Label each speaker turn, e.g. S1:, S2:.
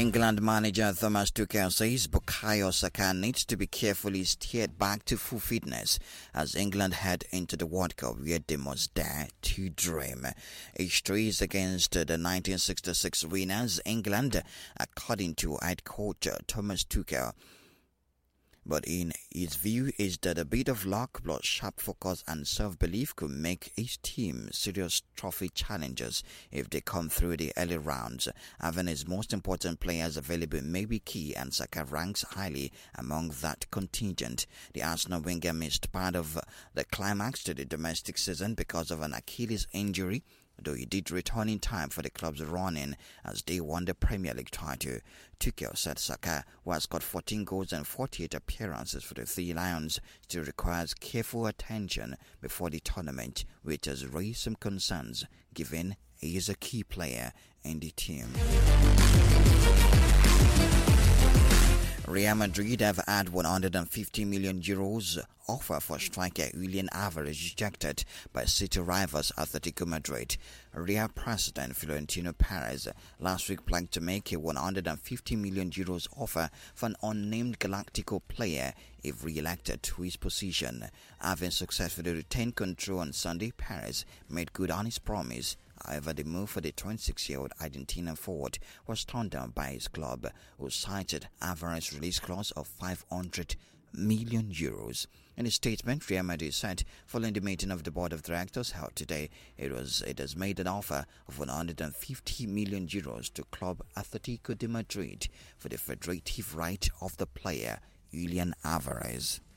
S1: England manager Thomas Tuchel says Bukayo Saka needs to be carefully steered back to full fitness as England head into the World Cup where they must dare to dream. History is against the 1966 winners England, according to head coach Thomas Tuchel. But in his view is that a bit of luck plus sharp focus and self-belief could make his team serious trophy challengers if they come through the early rounds. Having his most important players available may be key, and Saka ranks highly among that contingent. The Arsenal winger missed part of the climax to the domestic season because of an Achilles injury, though he did return in time for the club's run-in as they won the Premier League title. Tuchel said Saka, who has got 14 goals and 48 appearances for the Three Lions, still requires careful attention before the tournament, which has raised some concerns given he is a key player in the team. Real Madrid have had €150 million offer for striker Julian Alvarez rejected by City rivals Atletico Madrid. Real President Florentino Perez last week planned to make a €150 million offer for an unnamed Galactico player if re-elected to his position. Having successfully retained control on Sunday, Perez made good on his promise. However, the move for the 26-year-old Argentinian forward was turned down by his club, who cited Alvarez's release clause of €500 million. In a statement, Real Madrid said, following the meeting of the board of directors held today, it has made an offer of €150 million to club Atletico de Madrid for the federative right of the player, Julian Alvarez.